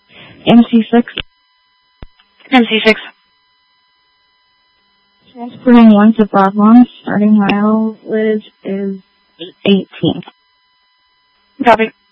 MC6. MC6. Transporting 1 to Broadlawn. Starting mileage is 18. Copy.